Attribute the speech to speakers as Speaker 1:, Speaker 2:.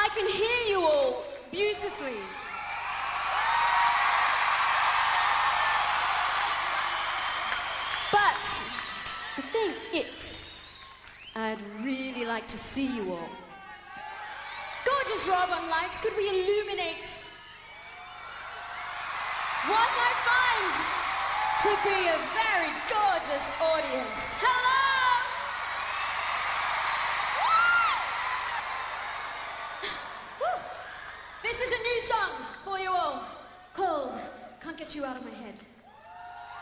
Speaker 1: I can hear you all beautifully. But the thing is, I'd really like to see you all. Gorgeous Rob on lights, could we illuminate what I find to be a very gorgeous audience? Hello! Woo! This is a new song for you all called Can't Get You Out of My Head.